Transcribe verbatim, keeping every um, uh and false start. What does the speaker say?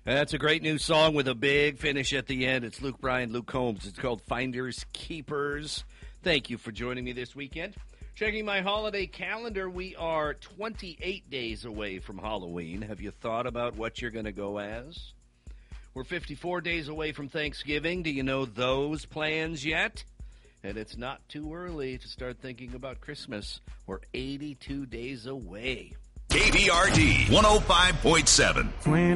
That's a great new song with a big finish at the end. It's Luke Bryan, Luke Combs. It's called Finders Keepers. Thank you for joining me this weekend. Checking my holiday calendar, we are twenty-eight days away from Halloween. Have you thought about what you're going to go as? We're fifty-four days away from Thanksgiving. Do you know those plans yet? And it's not too early to start thinking about Christmas. We're eighty-two days away. K B R D one oh five point seven.